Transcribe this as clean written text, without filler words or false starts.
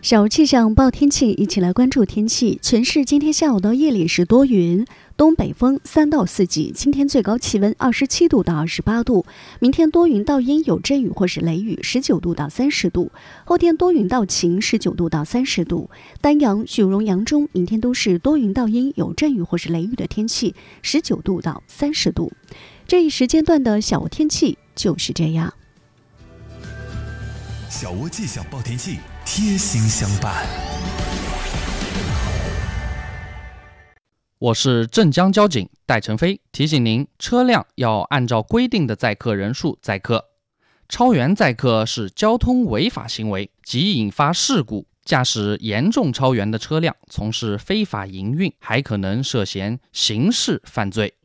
小气象报天气，一起来关注天气。全市今天下午到夜里是多云，东北风3到4级。今天最高气温27度到28度，明天多云到阴有阵雨或是雷雨，19度到30度。后天多云到晴，19度到30度。丹阳、许荣、扬中明天都是多云到阴有阵雨或是雷雨的天气，19度到30度。这一时间段的小天气就是这样。 小窝气象报天气，贴心相伴。 我是镇江交警戴成飞，提醒您，车辆要按照规定的载客人数载客，超员载客是交通违法行为，即引发事故。驾驶严重超员的车辆从事非法营运，还可能涉嫌刑事犯罪。